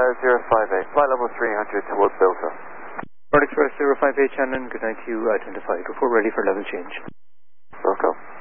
058, flight level 300 towards Delta. Flight Express 058 Shannon, good night to you, identified. Report ready for level change. Welcome.